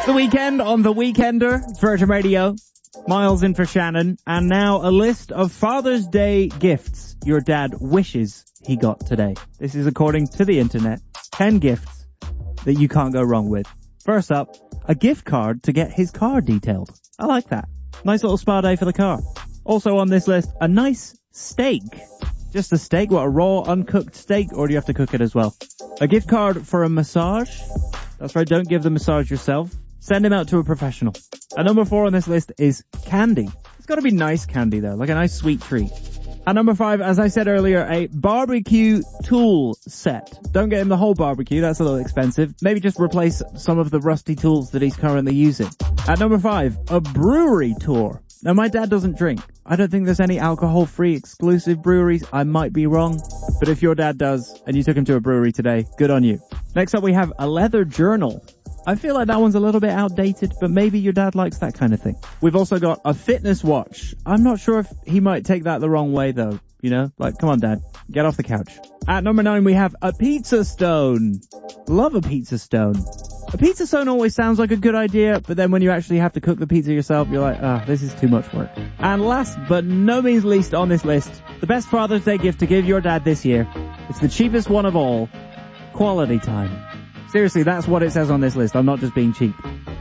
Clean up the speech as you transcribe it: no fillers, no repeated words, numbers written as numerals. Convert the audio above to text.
The Weekend on The Weekender, Virgin Radio. Miles in for Shannon. And now a list of Father's Day gifts your dad wishes he got today. This is according to the internet. 10 gifts that you can't go wrong with. First up, a gift card to get his car detailed. I like that. Nice little spa day for the car. Also on this list, a nice steak. Just a steak? What, a raw, uncooked steak? Or do you have to cook it as well? A gift card for a massage. That's right, don't give the massage yourself. Send him out to a professional. And number 4 on this list is candy. It's got to be nice candy though, like a nice sweet treat. And number 5, as I said earlier, a barbecue tool set. Don't get him the whole barbecue, that's a little expensive. Maybe just replace some of the rusty tools that he's currently using. At number 5, a brewery tour. Now my dad doesn't drink. I don't think there's any alcohol-free exclusive breweries. I might be wrong. But if your dad does, and you took him to a brewery today, good on you. Next up we have a leather journal. I feel like that one's a little bit outdated, but maybe your dad likes that kind of thing. We've also got a fitness watch. I'm not sure if he might take that the wrong way though. You know, like, come on dad, get off the couch. At number 9 we have a pizza stone. Love a pizza stone. A pizza stone always sounds like a good idea, but then when you actually have to cook the pizza yourself, you're like, this is too much work. And last but no means least on this list, the best Father's Day gift to give your dad this year. It's the cheapest one of all. Quality time. Seriously, that's what it says on this list. I'm not just being cheap.